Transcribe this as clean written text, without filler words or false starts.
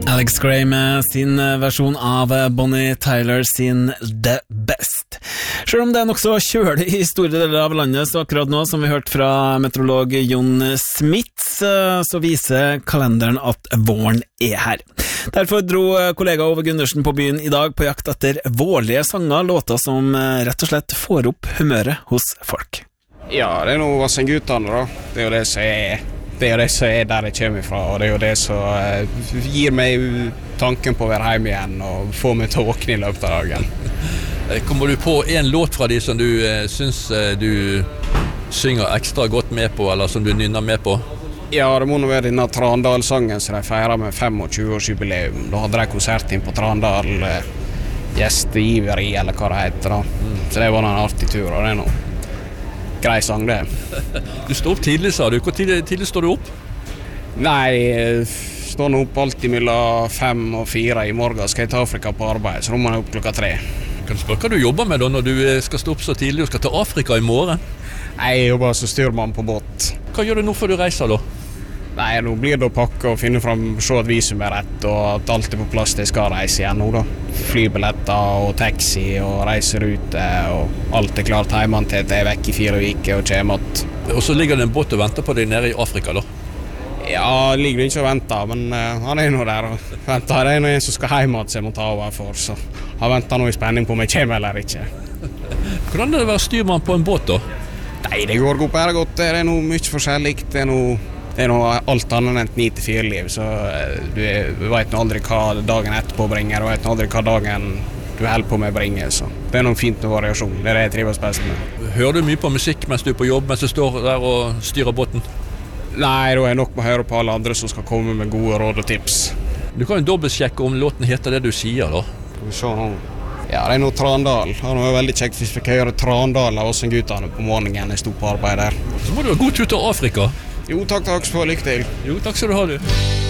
Alex Gray med sin versjon av Bonnie Tyler sin The Best. Selv om det er nokså kjølig i store deler av landet, så akkurat nå, som vi hørte fra meteorolog Jon Smits, så viser kalenderen at våren er her. Derfor dro kollega Ove Gundersen på byen i dag på jakt etter vårlige sanger, låter som rett og slett får opp humøret hos folk. Ja, det er noe Vassendgutane da. Det er jo det som er der jeg kommer fra, og det er jo det som gir meg tanken på å være hjemme igjen og få meg til å våkne i løpet av dagen. Kommer du på en låt fra de som du synes du synger ekstra godt med på, eller som du nynner med på? Ja, det må nå være denne Trandal-sangen som de feirer med 25-årsjubileum. Da hadde de konsert inn på Trandal, gjestgiveri, eller hva det heter da. Så det var en artig tur, og det er noe grei sang det. Du står opp tidlig, sa du. Hvor tidlig står du opp? Nei, står nå opp alltid mellom 5 og 4 i morgen. Skal jeg til Afrika på arbeid, så nå må jeg opp klokka 3. Kan du spørre hva du jobber med da når du skal stå opp så tidlig og skal til Afrika i morgen? Nei, jeg jobber som styrmann på båt. Hva gjør du nå før du reiser da? Nei, nå blir det å pakke og finne frem, se at visum er rett, og at alt er på plass til jeg skal reise igjen nå da. Flybilletter og taxi og reiserute, og alt er klart hjemme til at jeg er vekk i 4 uker og kommer att. Og så ligger det en båt og venter på deg nede i Afrika da? Ja, ligger det ikke og venter, men han er nå der og venter. Det er nå en som skal hjemme som jeg må ta over for, så han venter nå i spenning på om jeg kommer eller ikke. Hvordan er det å være styrmann på en båt da? Nei, det går bare godt. Det er noe mye forskjellig. Det er noe alt annet enn et 9-4-liv, så du vet nå aldri hva dagen etterpå bringer, du vet nå aldri hva dagen du holder på med bringer, så det er noe fint med variasjon, det er det jeg trives best med. Hører du mye på musikk mens du er på jobb, mens du står der og styrer båten? Nei, da er jeg nok med å høre på alle andre som skal komme med gode råd og tips. Du kan jo dobbeltsjekke om låten heter det du sier da. Skal vi se nå. Ja, det er noe Trandal. Det var veldig kjekt hvis vi fikk høre Trandal av Vassendgutane på morgenen jeg sto på arbeid der. Så må du ha god tur til Afrika. Jo, takk, så lykke til. Jo, takk skal du ha du.